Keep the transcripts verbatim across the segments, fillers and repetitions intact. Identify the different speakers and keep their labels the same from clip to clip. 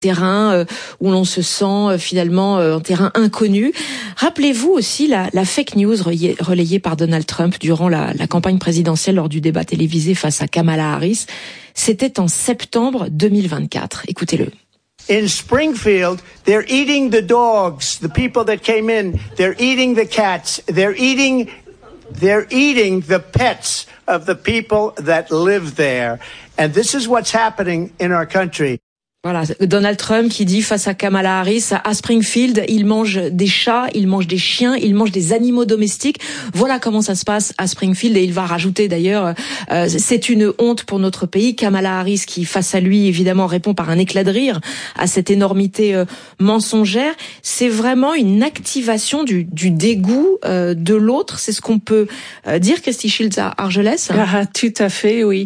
Speaker 1: terrain euh, où l'on se sent euh, finalement euh, un terrain inconnu. Rappelez-vous aussi la, la fake news relayée, relayée par Donald Trump durant la, la campagne présidentielle lors du débat télévisé face à Kamala Harris. C'était en septembre deux mille vingt-quatre. Écoutez-le.
Speaker 2: In Springfield, they're eating the dogs, the people that came in. They're eating the cats. They're eating, they're eating the pets of the people that live there. And this is what's happening in our country.
Speaker 1: Voilà, Donald Trump qui dit face à Kamala Harris, à Springfield, il mange des chats, il mange des chiens, il mange des animaux domestiques. Voilà comment ça se passe à Springfield. Et il va rajouter d'ailleurs, euh, c'est une honte pour notre pays. Kamala Harris qui, face à lui, évidemment, répond par un éclat de rire à cette énormité euh, mensongère. C'est vraiment une activation du, du dégoût euh, de l'autre. C'est ce qu'on peut euh, dire, Christy Shields à Argelès.
Speaker 3: Ah, tout à fait, oui.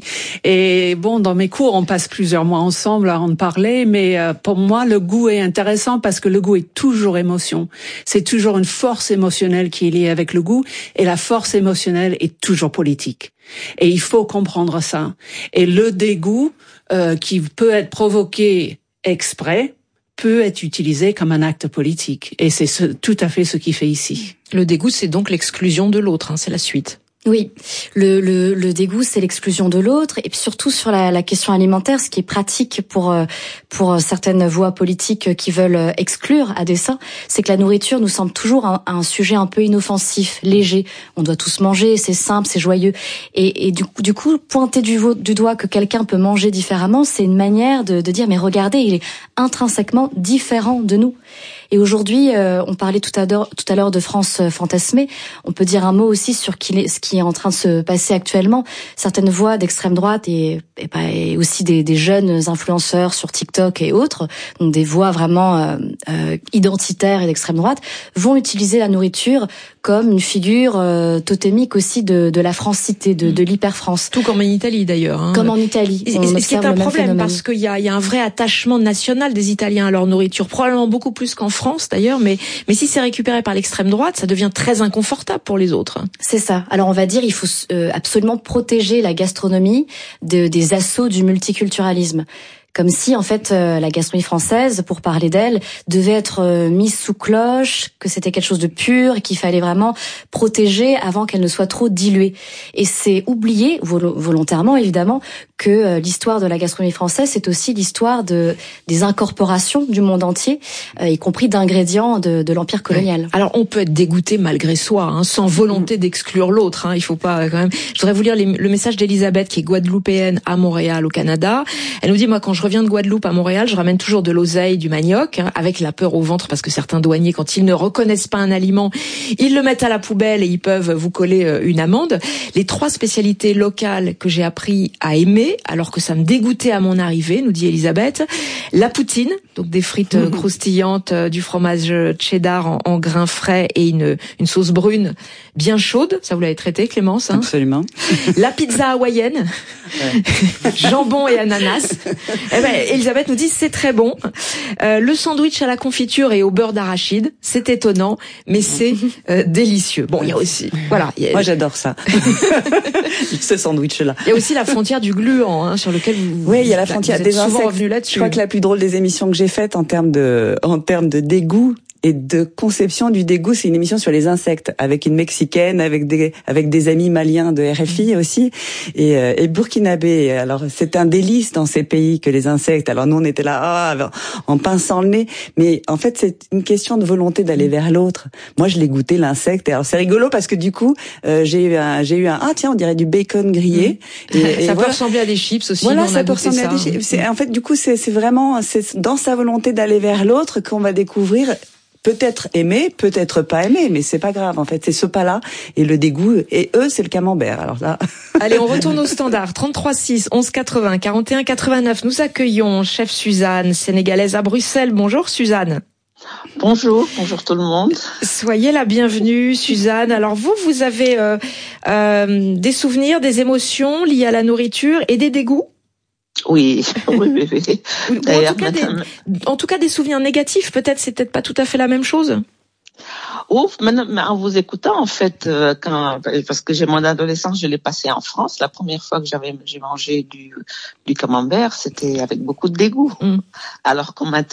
Speaker 3: Et bon, dans mes cours, on passe plusieurs mois ensemble avant de parler. Mais pour moi, le goût est intéressant parce que le goût est toujours émotion. C'est toujours une force émotionnelle qui est liée avec le goût et la force émotionnelle est toujours politique. Et il faut comprendre ça. Et le dégoût euh, qui peut être provoqué exprès peut être utilisé comme un acte politique. Et c'est ce, tout à fait ce qu'il fait ici.
Speaker 1: Le dégoût, c'est donc l'exclusion de l'autre, hein, c'est la suite.
Speaker 4: Oui, le, le, le dégoût, c'est l'exclusion de l'autre, et puis surtout sur la, la question alimentaire, ce qui est pratique pour pour certaines voix politiques qui veulent exclure à dessein, c'est que la nourriture nous semble toujours un, un sujet un peu inoffensif, léger. On doit tous manger, c'est simple, c'est joyeux, et, et du, du coup, pointer du, du doigt que quelqu'un peut manger différemment, c'est une manière de, de dire mais regardez, il est intrinsèquement différent de nous. Et aujourd'hui, euh, on parlait tout à l'heure, tout à l'heure de France fantasmée. On peut dire un mot aussi sur qui est, ce qui est en train de se passer actuellement. Certaines voix d'extrême droite et, et, et aussi des, des jeunes influenceurs sur TikTok et autres, donc des voix vraiment euh, euh, identitaires et d'extrême droite, vont utiliser la nourriture comme une figure euh, totémique aussi de, de la francité, de, de l'hyper-France.
Speaker 1: Tout comme en Italie d'ailleurs. Hein.
Speaker 4: Comme en Italie.
Speaker 1: Et, et ce qui est un problème parce qu'il y a, il y a un vrai attachement national des Italiens à leur nourriture, probablement beaucoup plus qu'en France d'ailleurs, mais mais si c'est récupéré par l'extrême droite, ça devient très inconfortable pour les autres.
Speaker 4: C'est ça. Alors on va dire il faut euh, absolument protéger la gastronomie de, des assauts du multiculturalisme. Comme si, en fait, euh, la gastronomie française, pour parler d'elle, devait être euh, mise sous cloche, que c'était quelque chose de pur et qu'il fallait vraiment protéger avant qu'elle ne soit trop diluée. Et c'est oublier, vol- volontairement évidemment, que euh, l'histoire de la gastronomie française, c'est aussi l'histoire de des incorporations du monde entier, euh, y compris d'ingrédients de, de l'empire colonial.
Speaker 1: Ouais. Alors, on peut être dégoûté malgré soi, hein, sans volonté mmh. d'exclure l'autre. Hein, il faut pas quand même. Je voudrais vous lire les, le message d'Elisabeth, qui est guadeloupéenne à Montréal, au Canada. Elle nous dit, moi, quand je reviens de Guadeloupe à Montréal, je ramène toujours de l'oseille, du manioc, hein, avec la peur au ventre parce que certains douaniers, quand ils ne reconnaissent pas un aliment, ils le mettent à la poubelle et ils peuvent vous coller une amende. Les trois spécialités locales que j'ai appris à aimer, alors que ça me dégoûtait à mon arrivée, nous dit Elisabeth, la poutine, donc des frites mmh. croustillantes, du fromage cheddar en, en grains frais et une, une sauce brune bien chaude. Ça vous l'avez traité, Clémence, hein?
Speaker 5: Absolument.
Speaker 1: La pizza hawaïenne, ouais. Jambon et ananas. Eh ben, Elisabeth nous dit c'est très bon. Euh, le sandwich à la confiture et au beurre d'arachide, c'est étonnant, mais c'est euh, délicieux. Bon, il y a aussi, voilà. Y a...
Speaker 5: Moi, j'adore ça. Ce sandwich-là.
Speaker 1: Il y a aussi la frontière du gluant, hein, sur lequel vous.
Speaker 5: Oui, il y a la frontière des insectes.
Speaker 1: Souvent revenu là-dessus.
Speaker 5: Je crois que la plus drôle des émissions que j'ai faites en termes de, en termes de dégoût et de conception du dégoût, c'est une émission sur les insectes avec une Mexicaine, avec des avec des amis maliens de R F I aussi et, euh, et burkinabé. Alors c'est un délice dans ces pays que les insectes. Alors nous on était là ah, en pinçant le nez, mais en fait c'est une question de volonté d'aller vers l'autre. Moi je l'ai goûté l'insecte. Et alors c'est rigolo parce que du coup euh, j'ai eu un j'ai eu un ah tiens on dirait du bacon grillé.
Speaker 1: Mmh. Et, et ça
Speaker 5: voilà.
Speaker 1: peut ressembler à des chips aussi.
Speaker 5: Voilà,
Speaker 1: on
Speaker 5: ça
Speaker 1: a
Speaker 5: peut ressembler
Speaker 1: ça.
Speaker 5: à des chips. C'est, en fait du coup c'est c'est vraiment c'est dans sa volonté d'aller vers l'autre qu'on va découvrir. Peut-être aimer, peut-être pas aimer, mais c'est pas grave. En fait, c'est ce pas-là et le dégoût. Et eux, c'est le camembert. Alors là.
Speaker 1: Allez, on retourne au standard. trente-trois six, onze quatre-vingts, quarante et un quatre-vingt-neuf. Nous accueillons chef Suzanne, sénégalaise à Bruxelles. Bonjour Suzanne.
Speaker 6: Bonjour, bonjour tout le monde.
Speaker 1: Soyez la bienvenue, Suzanne. Alors vous, vous avez euh, euh, des souvenirs, des émotions liées à la nourriture et des dégoûts?
Speaker 6: Oui, oui, oui, oui.
Speaker 1: Ou, en, tout cas, des, en tout cas, des souvenirs négatifs, peut-être, c'est peut-être pas tout à fait la même chose.
Speaker 6: Ouf, mais en vous écoutant, en fait, quand, parce que j'ai mon adolescence, je l'ai passé en France. La première fois que j'avais, j'ai mangé du, du camembert, c'était avec beaucoup de dégoût. Mm. Alors qu'on m'a,